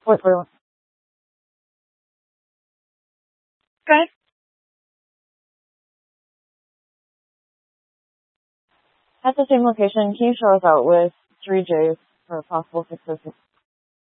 What? Okay. At the same location, can you show us out with 3 J's for possible success